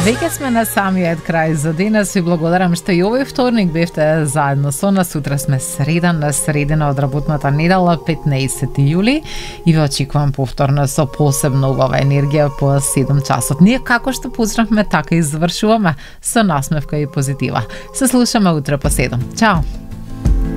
Веќе сме на самиот крај за денес. Ви благодарам што и овој вторник бевте заедно со нас. Сутра сме среда, на средина од работната недела, 15 јули, и ве очекувам повторно со посебно убава енергија по 7 часот. Ние како што почнавме, така и завршуваме со насмевка и позитива. Се слушаме утре по 7. Чао!